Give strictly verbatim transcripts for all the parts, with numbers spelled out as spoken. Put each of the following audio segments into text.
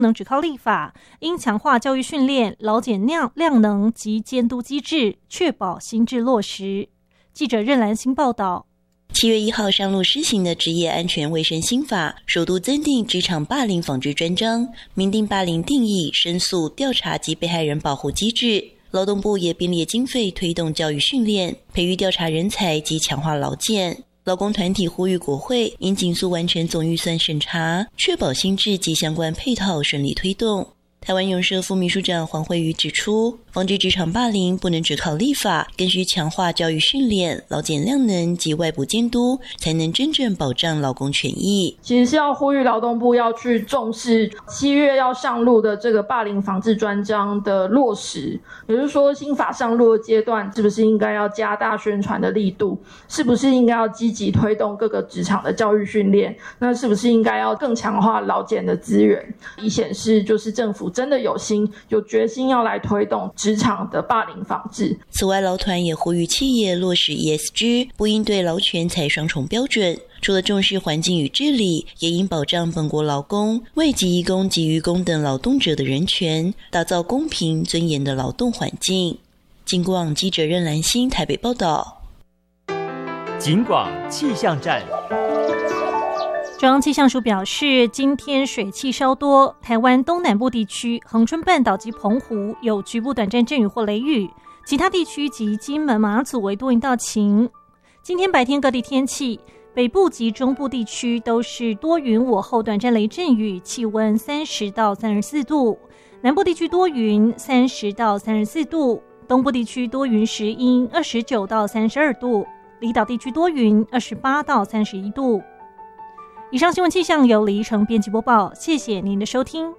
能只靠立法，应强化教育训练、劳检量量能及监督机制，确保新制落实。记者任兰心报道。 七月一号上路施行的职业安全卫生新法，首度增订职场霸凌防治专章，明定霸凌定义、申诉、调查及被害人保护机制。劳动部也编列经费推动教育训练，培育调查人才及强化劳检。劳工团体呼吁国会应尽速完成总预算审查，确保新制及相关配套顺利推动。台湾永社副秘书长黄惠瑜指出，防治职场霸凌不能只靠立法，更需强化教育训练、劳检量能及外部监督，才能真正保障劳工权益。 其实是要呼吁劳动部要去重视七月要上路的这个霸凌防治专章的落实，也就是说新法上路的阶段，是不是应该要加大宣传的力度？是不是应该要积极推动各个职场的教育训练？那是不是应该要更强化劳检的资源，以显示就是政府真的有心、有决心要来推动职场的霸凌防治。 此外，劳团也呼吁企业落实 E S G， 不应对劳权采双重标准。除了重视环境与治理，也应保障本国劳工、外籍移工及渔工等劳动者的人权，打造公平尊严的劳动环境。警广记者任兰心台北报道。 警广气象站。 中央气象署表示，今天水汽稍多，台湾东南部地区、恒春半岛及澎湖有局部短暂阵雨或雷雨，其他地区及金门、马祖为多云到晴。今天白天各地天气，北部及中部地区都是多云午后短暂雷阵雨，气温三十到三十四度；南部地区多云，三十到三十四度；东部地区多云时阴，二十九到三十二度；离岛地区多云，二十八到三十一度。以上新闻气象由李依成编辑播报，谢谢您的收听。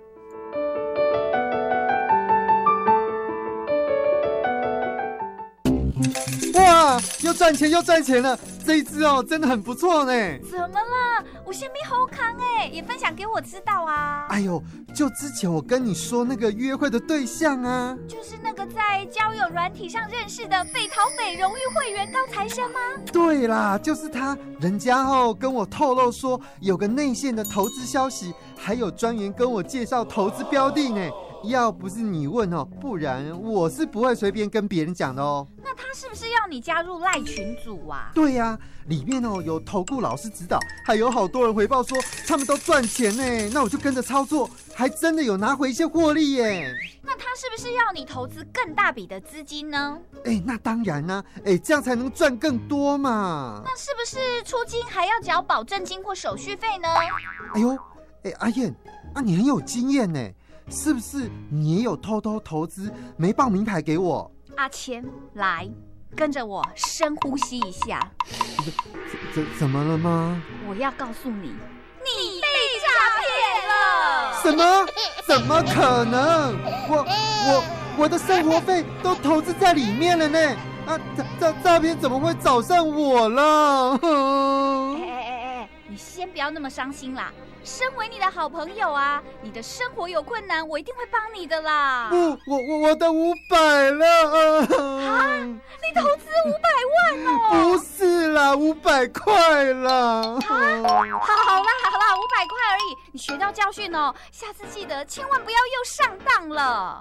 哇，又赚钱又赚钱了！这一支哦，真的很不错呢。 怎么了？我先没好康哎，也分享给我知道啊。 哎呦，就之前我跟你说那个约会的对象啊， 就是那个在交友软体上认识的北桃北荣誉会员高材生吗？ 对啦，就是他。人家哦跟我透露说有个内线的投资消息，还有专员跟我介绍投资标的呢。要不是你问哦，不然我是不会随便跟别人讲的哦。 那他是不是要你加入赖群组啊？ 对呀、啊，里面哦有投顾老师指导，还有好多人回报说他们都赚钱呢。那我就跟着操作，还真的有拿回一些获利耶。 那他是不是要你投资更大笔的资金呢？ 哎，那当然啦、啊，哎，这样才能赚更多嘛。 那是不是出金还要缴保证金或手续费呢？ 哎呦，哎，阿燕，啊，你很有经验呢。是不是你也有偷偷投资没报名牌给我？ 阿谦，来跟着我深呼吸一下。 怎怎么了吗？ 我要告诉你，你被诈骗了。 什么？怎么可能？我我我的生活费都投资在里面了呢。啊，诈诈骗怎么会找上我了？ 哎哎哎哎，你先不要那么伤心啦。身为你的好朋友啊，你的生活有困难，我一定会帮你的啦。 不，我我我的五百了啊！你投资五百万哦？ 不是啦，五百块啦。 啊，好，好啦好啦，五百块而已。你学到教训哦，下次记得千万不要又上当了。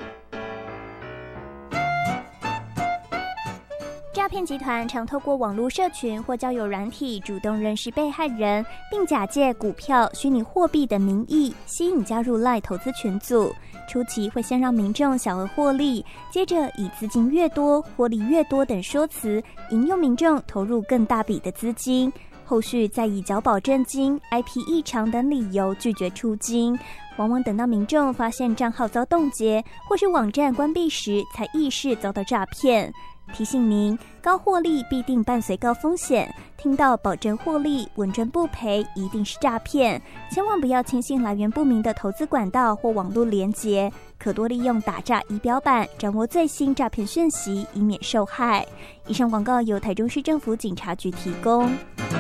诈骗集团常透过网络社群或交友软体主动认识被害人，并假借股票、虚拟货币等名义吸引加入 LINE 投资群组。初期会先让民众小额获利，接着以资金越多、获利越多等说辞，引诱民众投入更大笔的资金。后续再以缴保证金、I P 异常等理由拒绝出金。往往等到民众发现账号遭冻结或是网站关闭时，才意识遭到诈骗。提醒您，高获利必定伴随高风险，听到保证获利、稳赚不赔，一定是诈骗，千万不要轻信来源不明的投资管道或网络连结，可多利用打诈仪表板掌握最新诈骗讯息，以免受害。以上广告由台中市政府警察局提供。